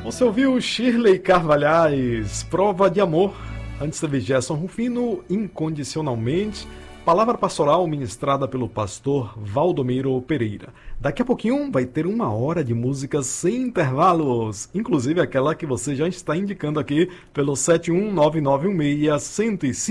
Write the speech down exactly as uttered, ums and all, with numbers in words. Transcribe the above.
Você ouviu Shirley Carvalhais, Prova de Amor. Antes teve Gerson Rufino, Incondicionalmente. Palavra pastoral ministrada pelo pastor Valdomiro Pereira. Daqui a pouquinho vai ter uma hora de músicas sem intervalos, inclusive aquela que você já está indicando aqui pelo sete um nove nove um seis, um zero cinco.